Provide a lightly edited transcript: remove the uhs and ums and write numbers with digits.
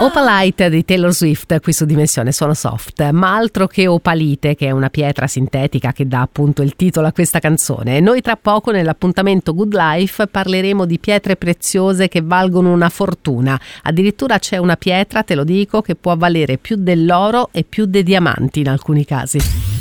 Opalite di Taylor Swift qui su Dimensione Suono Soft, ma altro che opalite, che è una pietra sintetica che dà appunto il titolo a questa canzone. Noi tra poco nell'appuntamento Good Life parleremo di pietre preziose che valgono una fortuna. Addirittura c'è una pietra, te lo dico, che può valere più dell'oro e più dei diamanti in alcuni casi.